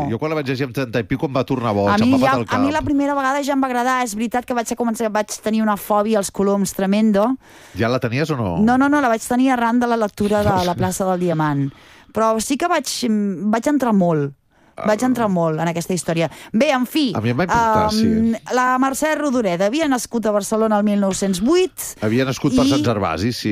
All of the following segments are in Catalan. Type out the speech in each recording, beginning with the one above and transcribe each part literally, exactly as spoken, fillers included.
Jo quan la vaig llegir amb trenta i pico em va tornar boig, a mi, em va ja, matar el cap. a mi la primera vegada ja em va agradar. És veritat que vaig, començar, vaig tenir una fòbia als coloms tremendo. Ja la tenies o no? No, no, no, la vaig tenir arran de la lectura de la plaça del Diamant. Però sí que vaig, vaig entrar molt. Vaig entrar molt en aquesta història. Bé, en fi... A mi em va importar, um, sí. La Mercè Rodoreda havia nascut a Barcelona el mil nou-cents vuit. Havia nascut per i, Sant Gervasi, sí.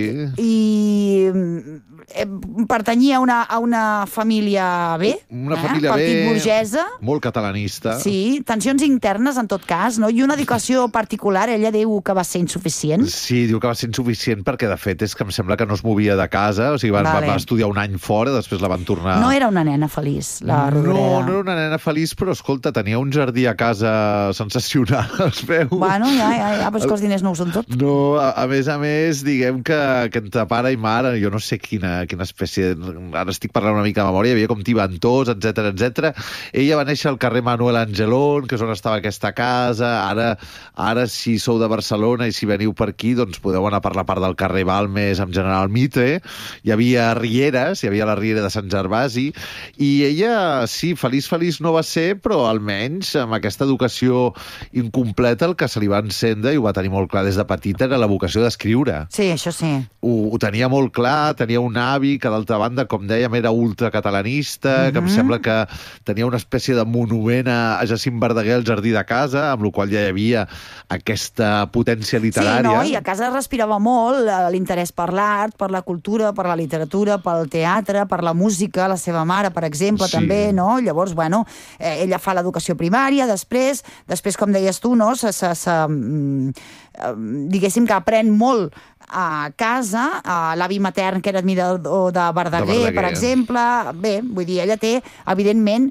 I eh, pertanyia a una, a una família bé. Una eh? família Partit bé, burgesa. molt catalanista. Sí, tensions internes en tot cas, no? I una educació particular, ella diu que va ser insuficient. Sí, diu que va ser insuficient perquè, de fet, és que em sembla que no es movia de casa, o sigui, va, vale. va, va estudiar un any fora, després la van tornar... No era una nena feliç, la Rodoreda. No, no era una nena feliç, però, escolta, tenia un jardí a casa sensacional, es veu. Bueno, ja, ja, ja, però és que els diners no ho són tot. No, a, a més a més, diguem que, que entre pare i mare, jo no sé quina, quina espècie... Ara estic parlant una mica de memòria, hi havia com tibantors, etcètera, etcètera. Ella va néixer al carrer Manuel Angelón, que és on estava aquesta casa. Ara, ara si sou de Barcelona i si veniu per aquí, doncs podeu anar per la part del carrer Balmes amb General Mitre. Hi havia rieres, hi havia la riera de Sant Gervasi, i ella, sí, feliç, feliç no va ser, però almenys amb aquesta educació incompleta el que se li va encendre, i ho va tenir molt clar des de petita, era la vocació d'escriure. Sí, això sí. Ho, ho tenia molt clar, tenia un avi que d'altra banda, com dèiem, era ultracatalanista, mm-hmm. que em sembla que tenia una espècie de monument a, a Jacint Verdaguer al jardí de casa, amb la qual ja hi havia aquesta potència literària. Sí, no, i a casa respirava molt l'interès per l'art, per la cultura, per la literatura, pel teatre, per la música, la seva mare, per exemple, sí. també, no? Llavors, bueno, Eh, ella fa l'educació primària, després, després com deies tu, no? Se, se, se, eh, diguéssim que aprèn molt a casa, a l'avi matern, que era admirador de Verdaguer, de Verdaguer, per exemple. Bé, vull dir, ella té, evidentment,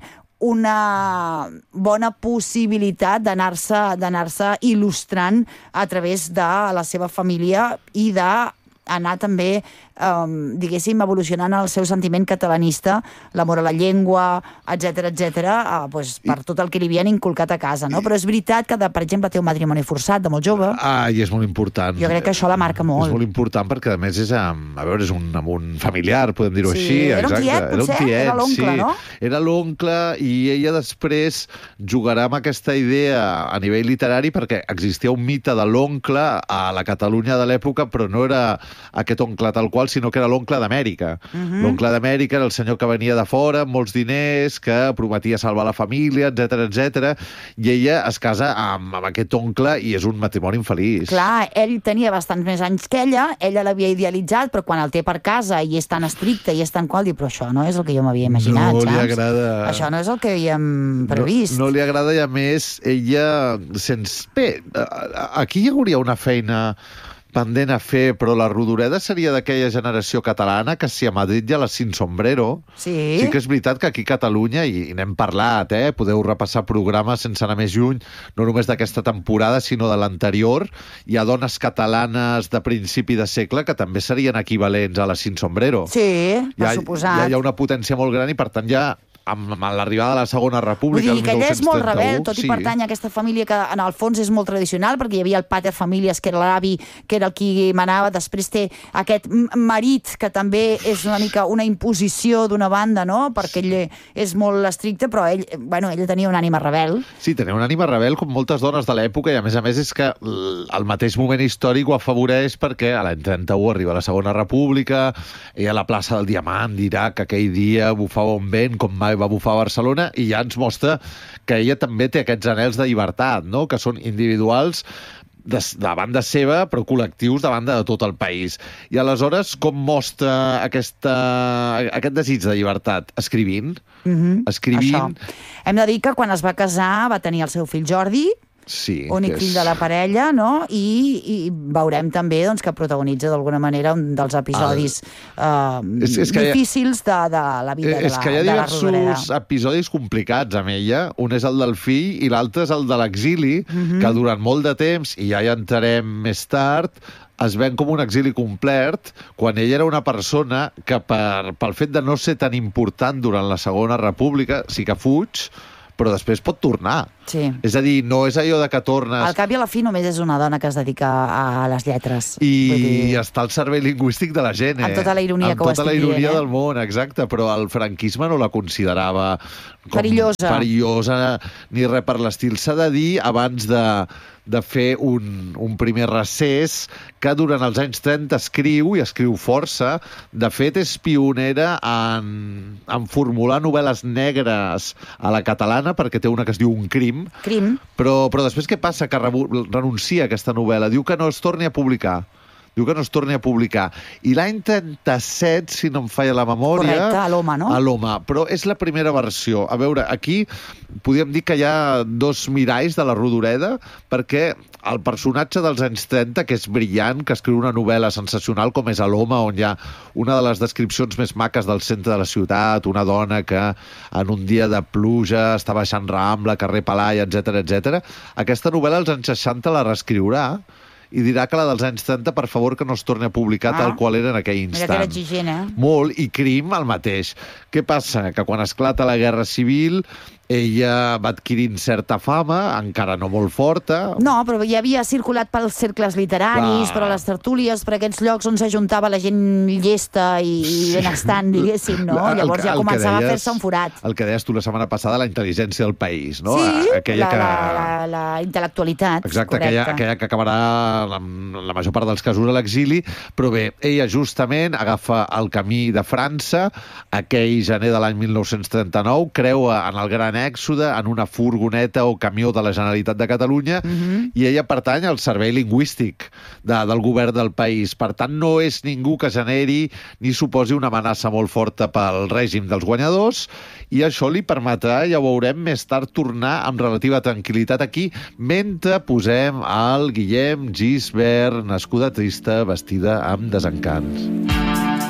una bona possibilitat d'anar-se d'anar-se il·lustrant a través de la seva família i de anar també, um, diguéssim, evolucionant el seu sentiment catalanista, l'amor a la llengua, etcètera, etcètera, uh, pues, per tot el que li havien inculcat a casa, no? Però és veritat que, de, per exemple, té un matrimoni forçat de molt jove. Ah, i és molt important. Jo crec que això la marca molt. És molt important perquè, a més, és amb, a veure, és un, amb un familiar, podem dir-ho sí, així. Era un tiet, exacte. potser? Era, era l'oncle, sí. no? Era l'oncle, i ella després jugarà amb aquesta idea a nivell literari perquè existia un mite de l'oncle a la Catalunya de l'època, però no era aquest oncle tal qual, sinó que era l'oncle d'Amèrica. Uh-huh. L'oncle d'Amèrica era el senyor que venia de fora, amb molts diners, que prometia salvar la família, etcètera, etcètera, i ella es casa amb, amb aquest oncle i és un matrimoni infeliç. Clar, ell tenia bastants més anys que ella, ella l'havia idealitzat, però quan el té per casa i és tan estricte i és tan qual, diu, però això no és el que jo m'havia imaginat, no saps? No li agrada... Això no és el que havíem previst. No, no li agrada, i a més, ella... Sense... Bé, aquí hi hauria una feina pendent a fer, però la Rodoreda seria d'aquella generació catalana que si a Madrid hi ha la Sin Sombrero. Sí. Sí que és veritat que aquí a Catalunya, i, i n'hem parlat, eh, podeu repassar programes sense anar més lluny, no només d'aquesta temporada, sinó de l'anterior, hi ha dones catalanes de principi de segle que també serien equivalents a la Sin Sombrero. Sí, per hi ha, suposat. Hi ha una potència molt gran i, per tant, ja amb, amb l'arribada de la Segona República, vull dir que ella és molt rebel, tot sí. i pertany a aquesta família que en el fons és molt tradicional, perquè hi havia el pater familias, que era l'avi, que era el qui manava, després té aquest marit, que també és una mica una imposició d'una banda, no?, perquè ell és molt estricte, però ell, bueno, ella tenia una ànima rebel. Sí, tenia una ànima rebel com moltes dones de l'època, i a més a més és que el mateix moment històric ho afavoreix perquè a l'any trenta-u arriba la Segona República, ella a la plaça del Diamant dirà que aquell dia bufava un vent com mai va bufar a Barcelona, i ja ens mostra que ella també té aquests anhels de llibertat, no?, que són individuals de, de banda seva, però col·lectius de banda de tot el país. I aleshores, com mostra aquesta, aquest desig de llibertat? Escrivint. Mm-hmm. Escrivint. Això. Hem de dir que quan es va casar va tenir el seu fill Jordi, sí, únic és... fill de la parella, no? I, i veurem també doncs, que protagonitza d'alguna manera un dels episodis el... uh, és, és que difícils de, de la vida de la, és que hi ha de la Rodoreda. diversos episodis complicats amb ella. Un és el del fill i l'altre és el de l'exili, mm-hmm. que durant molt de temps, i ja hi entrarem més tard, es ven com un exili complet, quan ella era una persona que per, pel fet de no ser tan important durant la Segona República, sí que fuig, però després pot tornar. Sí. És a dir, no és allò de que tornes... Al cap i a la fi només és una dona que es dedica a les lletres. I Vull dir... està al servei lingüístic de la gent, eh? Amb tota la ironia amb que ho tota estic la ironia dient, eh? del món, exacte, però el franquisme no la considerava com perillosa. perillosa ni res per l'estil. S'ha de dir, abans de, de fer un, un primer recés, que durant els anys trenta escriu, i escriu força. De fet, és pionera en, en formular novel·les negres a la catalana, perquè té una que es diu Un crim. Crim. Però, però després què passa? Que renuncia a aquesta novel·la. Diu que no es torni a publicar. Diu que no es torni a publicar. I l'any trenta-set, si no em falla la memòria... Correcte, a l'Home, no? A l'Home, però és la primera versió. A veure, aquí podríem dir que hi ha dos miralls de la Rodoreda, perquè el personatge dels anys trenta, que és brillant, que escriu una novel·la sensacional com és a l'Home, on hi ha una de les descripcions més maques del centre de la ciutat, una dona que en un dia de pluja està baixant Rambla, carrer Palai, etcètera, etcètera. Aquesta novel·la als anys seixanta la reescriurà i dirà que la dels anys trenta, per favor, que no es torni a publicar ah, tal qual era en aquell instant. Mira que era exigent, eh? Molt, i Crim el mateix. Què passa? Que quan esclata la Guerra Civil, ella va adquirint certa fama, encara no molt forta. No, però ja havia circulat pels cercles literaris, Clar. per a les tertúlies, per aquests llocs on s'ajuntava la gent llesta i Sí. benestant, diguéssim, no? El- Llavors el ja que començava deies- a fer-se un forat. El que deies tu la setmana passada, la intel·ligència del país, no? Sí, aquella la, que... la, la, la intel·lectualitat. Exacte, correcte. aquella, aquella que acabarà en la major part dels casos a l'exili, però bé, ella justament agafa el camí de França, aquell gener de l'any mil nou-cents trenta-nou, creua en el gran èxode, en una furgoneta o camió de la Generalitat de Catalunya, Mhm. i ella pertany al servei lingüístic de, del govern del país. Per tant, no és ningú que generi ni suposi una amenaça molt forta pel règim dels guanyadors, i això li permetrà, ja ho veurem, més tard tornar amb relativa tranquil·litat aquí, mentre posem al Guillem Gisbert, nascuda trista, vestida amb desencants.